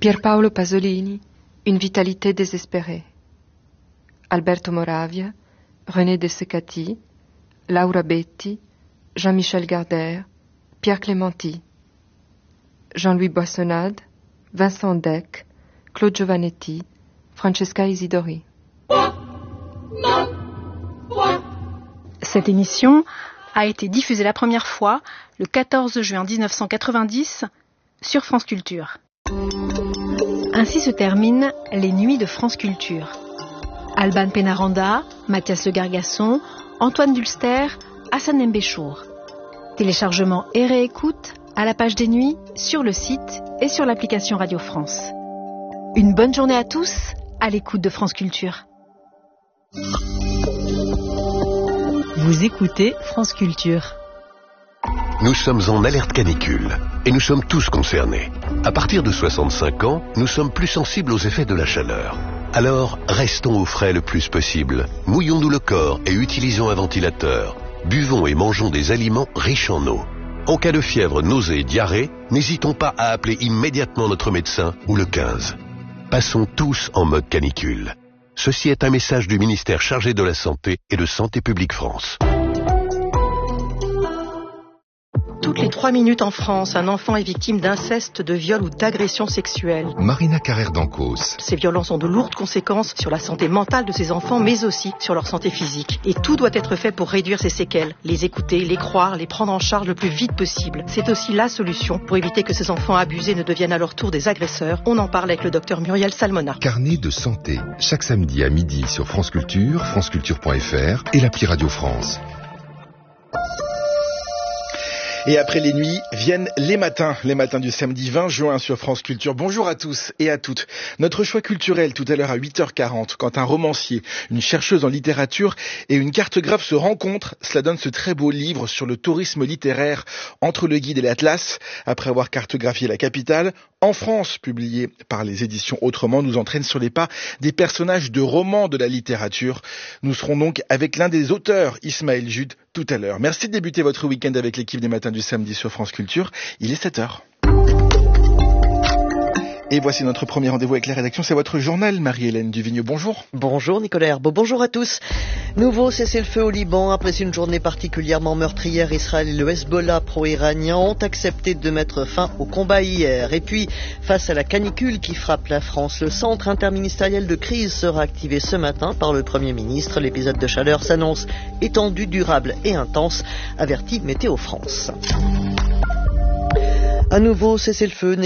Pierpaolo Pasolini, une vitalité désespérée. Alberto Moravia, René Dessecati, Laura Betti, Jean-Michel Gardère, Pierre Clémenti, Jean-Louis Boissonnade, Vincent Deck, Claude Giovannetti, Francesca Isidori. Cette émission a été diffusée la première fois le 14 juin 1990 sur France Culture. Ainsi se terminent les nuits de France Culture. Alban Pénaranda, Mathias Le Gargasson, Antoine Dulster, Hassan Mbéchour. Téléchargement et réécoute à la page des nuits, sur le site et sur l'application Radio France. Une bonne journée à tous, à l'écoute de France Culture. Vous écoutez France Culture. Nous sommes en alerte canicule et nous sommes tous concernés. À partir de 65 ans, nous sommes plus sensibles aux effets de la chaleur. Alors, restons au frais le plus possible. Mouillons-nous le corps et utilisons un ventilateur. Buvons et mangeons des aliments riches en eau. En cas de fièvre, nausée et diarrhée, n'hésitons pas à appeler immédiatement notre médecin ou le 15. Passons tous en mode canicule. Ceci est un message du ministère chargé de la Santé et de Santé publique France. Toutes les 3 minutes en France, un enfant est victime d'inceste, de viol ou d'agression sexuelle. Marina Carrère d'Ancos. Ces violences ont de lourdes conséquences sur la santé mentale de ces enfants, mais aussi sur leur santé physique. Et tout doit être fait pour réduire ces séquelles. Les écouter, les croire, les prendre en charge le plus vite possible. C'est aussi la solution pour éviter que ces enfants abusés ne deviennent à leur tour des agresseurs. On en parle avec le docteur Muriel Salmona. Carnet de santé, chaque samedi à midi sur France Culture, franceculture.fr et l'appli Radio France. Et après les nuits, viennent les matins du samedi 20 juin sur France Culture. Bonjour à tous et à toutes. Notre choix culturel tout à l'heure à 8h40, quand un romancier, une chercheuse en littérature et une cartographe se rencontrent, cela donne ce très beau livre sur le tourisme littéraire Entre le guide et l'Atlas. Après avoir cartographié la capitale, En France, publié par les éditions Autrement, nous entraîne sur les pas des personnages de romans de la littérature. Nous serons donc avec l'un des auteurs, Ismaël Jude, tout à l'heure. Merci de débuter votre week-end avec l'équipe des matins du samedi sur France Culture. Il est 7h. Et voici notre premier rendez-vous avec la rédaction, c'est votre journal, Marie-Hélène Duvigneau. Bonjour. Bonjour Nicolas Herbeau, bonjour à tous. Nouveau cessez-le-feu au Liban. Après une journée particulièrement meurtrière, Israël et le Hezbollah pro-iranien ont accepté de mettre fin au combat hier. Et puis, face à la canicule qui frappe la France, le centre interministériel de crise sera activé ce matin par le Premier ministre. L'épisode de chaleur s'annonce étendu, durable et intense, avertit Météo France. Un nouveau cessez-le-feu